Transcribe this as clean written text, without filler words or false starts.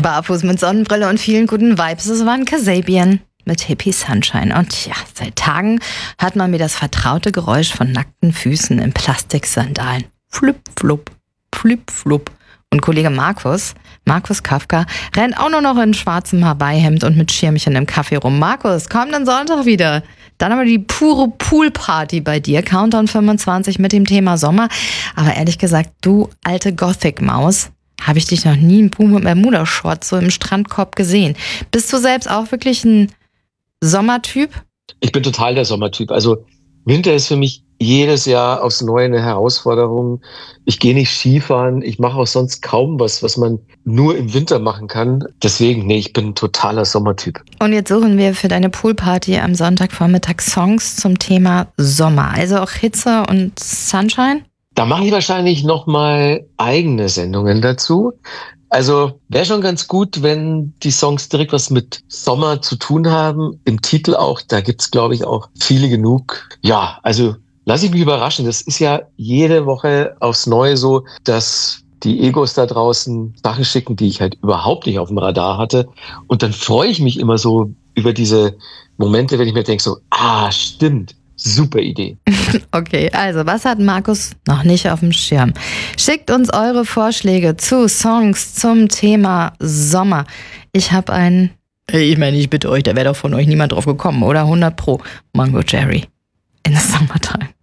Barfuß mit Sonnenbrille und vielen guten Vibes. Es waren Kasabian mit Hippie Sunshine. Und ja, seit Tagen hat man mir das vertraute Geräusch von nackten Füßen in Plastiksandalen. Flip, flup, flip, flup. Und Kollege Markus Kafka, rennt auch nur noch in schwarzem Hawaii-Hemd und mit Schirmchen im Kaffee rum. Markus, kommenden Sonntag wieder. Dann aber die pure Poolparty bei dir. Countdown 25 mit dem Thema Sommer. Aber ehrlich gesagt, du alte Gothic-Maus, habe ich dich noch nie im Pool mit Bermuda-Shorts so im Strandkorb gesehen. Bist du selbst auch wirklich ein Sommertyp? Ich bin total der Sommertyp. Also Winter ist für mich jedes Jahr aufs Neue eine Herausforderung. Ich gehe nicht Skifahren. Ich mache auch sonst kaum was man nur im Winter machen kann. Deswegen, ich bin ein totaler Sommertyp. Und jetzt suchen wir für deine Poolparty am Sonntagvormittag Songs zum Thema Sommer. Also auch Hitze und Sunshine? Da mache ich wahrscheinlich nochmal eigene Sendungen dazu. Also wäre schon ganz gut, wenn die Songs direkt was mit Sommer zu tun haben. Im Titel auch, da gibt's glaube ich auch viele genug. Ja, also lass ich mich überraschen. Das ist ja jede Woche aufs Neue so, dass die Egos da draußen Sachen schicken, die ich halt überhaupt nicht auf dem Radar hatte. Und dann freue ich mich immer so über diese Momente, wenn ich mir denke so, stimmt. Super Idee. Okay, also was hat Markus noch nicht auf dem Schirm? Schickt uns eure Vorschläge zu Songs zum Thema Sommer. Ich habe einen, ich bitte euch, da wäre doch von euch niemand drauf gekommen, oder? 100 Pro. Mango Jerry in the Summertime.